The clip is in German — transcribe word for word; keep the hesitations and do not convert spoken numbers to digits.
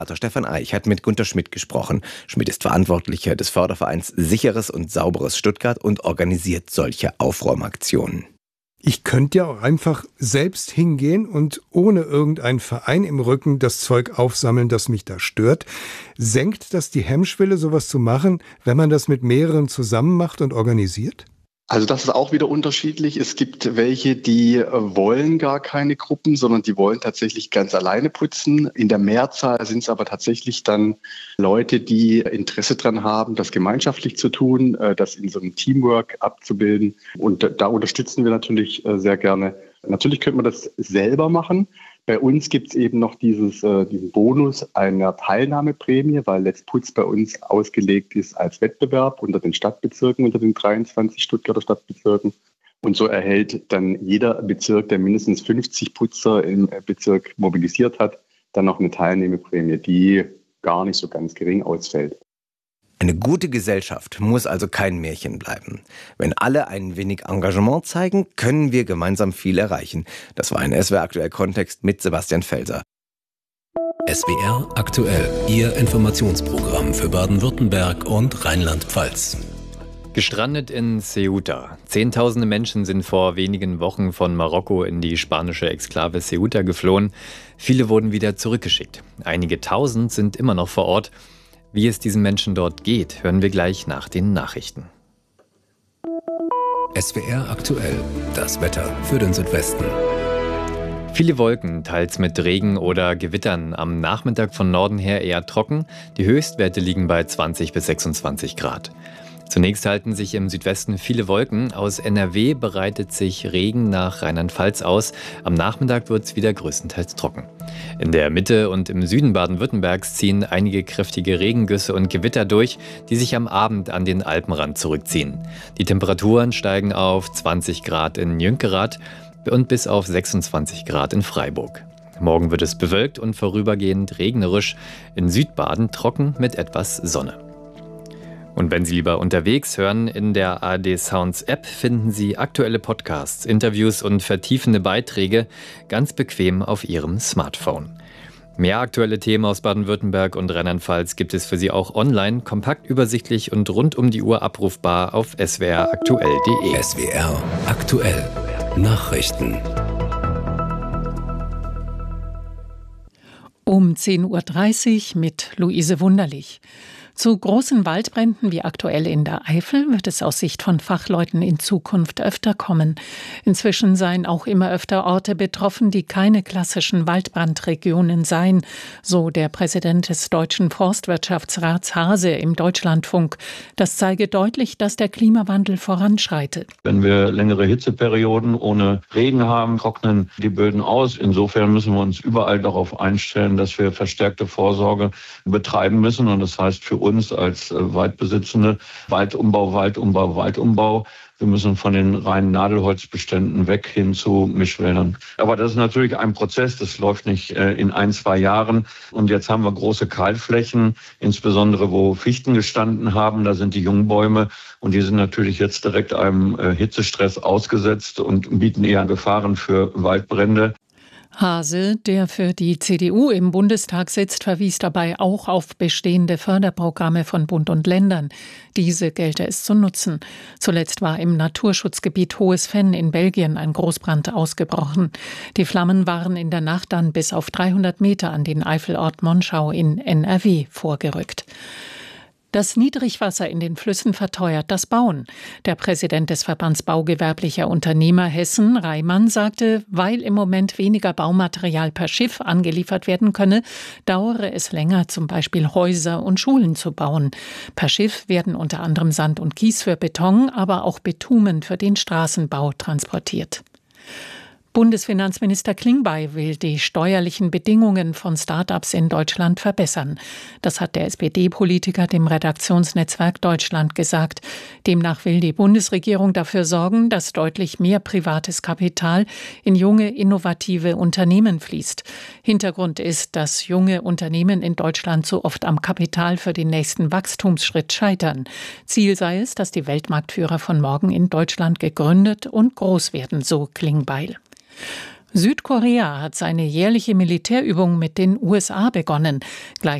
Stefan Eich hat mit Gunter Schmidt gesprochen. Schmidt ist Verantwortlicher des Fördervereins Sicheres und Sauberes Stuttgart und organisiert solche Aufräumaktionen. Ich könnte ja auch einfach selbst hingehen und ohne irgendeinen Verein im Rücken das Zeug aufsammeln, das mich da stört. Senkt das die Hemmschwelle, sowas zu machen, wenn man das mit mehreren zusammen macht und organisiert? Also das ist auch wieder unterschiedlich. Es gibt welche, die äh, wollen gar keine Gruppen, sondern die wollen tatsächlich ganz alleine putzen. In der Mehrzahl sind es aber tatsächlich dann Leute, die Interesse daran haben, das gemeinschaftlich zu tun, äh, das in so einem Teamwork abzubilden. Und da, da unterstützen wir natürlich äh, sehr gerne. Natürlich könnte man das selber machen. Bei uns gibt es eben noch dieses, äh, diesen Bonus einer Teilnahmeprämie, weil Let's Putz bei uns ausgelegt ist als Wettbewerb unter den Stadtbezirken, unter den dreiundzwanzig Stuttgarter Stadtbezirken. Und so erhält dann jeder Bezirk, der mindestens fünfzig Putzer im Bezirk mobilisiert hat, dann noch eine Teilnahmeprämie, die gar nicht so ganz gering ausfällt. Eine gute Gesellschaft muss also kein Märchen bleiben. Wenn alle ein wenig Engagement zeigen, können wir gemeinsam viel erreichen. Das war ein S W R aktuell Kontext mit Sebastian Felser. S W R aktuell, Ihr Informationsprogramm für Baden-Württemberg und Rheinland-Pfalz. Gestrandet in Ceuta. Zehntausende Menschen sind vor wenigen Wochen von Marokko in die spanische Exklave Ceuta geflohen. Viele wurden wieder zurückgeschickt. Einige Tausend sind immer noch vor Ort. Wie es diesen Menschen dort geht, hören wir gleich nach den Nachrichten. S W R aktuell, das Wetter für den Südwesten. Viele Wolken, teils mit Regen oder Gewittern. Am Nachmittag von Norden her eher trocken. Die Höchstwerte liegen bei zwanzig bis sechsundzwanzig Grad. Zunächst halten sich im Südwesten viele Wolken. Aus N R W bereitet sich Regen nach Rheinland-Pfalz aus. Am Nachmittag wird es wieder größtenteils trocken. In der Mitte und im Süden Baden-Württembergs ziehen einige kräftige Regengüsse und Gewitter durch, die sich am Abend an den Alpenrand zurückziehen. Die Temperaturen steigen auf zwanzig Grad in Jünkerath und bis auf sechsundzwanzig Grad in Freiburg. Morgen wird es bewölkt und vorübergehend regnerisch. In Südbaden trocken mit etwas Sonne. Und wenn Sie lieber unterwegs hören, in der A R D Sounds App finden Sie aktuelle Podcasts, Interviews und vertiefende Beiträge ganz bequem auf Ihrem Smartphone. Mehr aktuelle Themen aus Baden-Württemberg und Rheinland-Pfalz gibt es für Sie auch online, kompakt übersichtlich und rund um die Uhr abrufbar auf s w r aktuell punkt d e. S W R aktuell Nachrichten. Um zehn Uhr dreißig mit Luise Wunderlich. Zu großen Waldbränden wie aktuell in der Eifel wird es aus Sicht von Fachleuten in Zukunft öfter kommen. Inzwischen seien auch immer öfter Orte betroffen, die keine klassischen Waldbrandregionen seien, so der Präsident des Deutschen Forstwirtschaftsrats Hase im Deutschlandfunk. Das zeige deutlich, dass der Klimawandel voranschreitet. Wenn wir längere Hitzeperioden ohne Regen haben, trocknen die Böden aus. Insofern müssen wir uns überall darauf einstellen, dass wir verstärkte Vorsorge betreiben müssen. Und das heißt für uns als Waldbesitzende Waldumbau, Waldumbau, Waldumbau. Wir müssen von den reinen Nadelholzbeständen weg hin zu Mischwäldern. Aber das ist natürlich ein Prozess, das läuft nicht in ein, zwei Jahren. Und jetzt haben wir große Kahlflächen, insbesondere wo Fichten gestanden haben. Da sind die Jungbäume und die sind natürlich jetzt direkt einem Hitzestress ausgesetzt und bieten eher Gefahren für Waldbrände. Hase, der für die C D U im Bundestag sitzt, verwies dabei auch auf bestehende Förderprogramme von Bund und Ländern. Diese gelte es zu nutzen. Zuletzt war im Naturschutzgebiet Hohes Venn in Belgien ein Großbrand ausgebrochen. Die Flammen waren in der Nacht dann bis auf dreihundert Meter an den Eifelort Monschau in N R W vorgerückt. Das Niedrigwasser in den Flüssen verteuert das Bauen. Der Präsident des Verbands Baugewerblicher Unternehmer Hessen, Reimann, sagte, weil im Moment weniger Baumaterial per Schiff angeliefert werden könne, dauere es länger, zum Beispiel Häuser und Schulen zu bauen. Per Schiff werden unter anderem Sand und Kies für Beton, aber auch Bitumen für den Straßenbau transportiert. Bundesfinanzminister Klingbeil will die steuerlichen Bedingungen von Start-ups in Deutschland verbessern. Das hat der S P D-Politiker dem Redaktionsnetzwerk Deutschland gesagt. Demnach will die Bundesregierung dafür sorgen, dass deutlich mehr privates Kapital in junge, innovative Unternehmen fließt. Hintergrund ist, dass junge Unternehmen in Deutschland so oft am Kapital für den nächsten Wachstumsschritt scheitern. Ziel sei es, dass die Weltmarktführer von morgen in Deutschland gegründet und groß werden, so Klingbeil. Südkorea hat seine jährliche Militärübung mit den U S A begonnen. Gleich